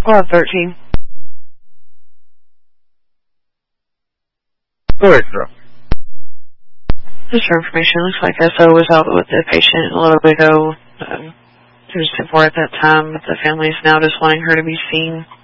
We'll have 13. Go ahead, girl. Just for information, looks like SO was out with the patient a little bit ago. She was 10-4 at that time, but the family is now just wanting her to be seen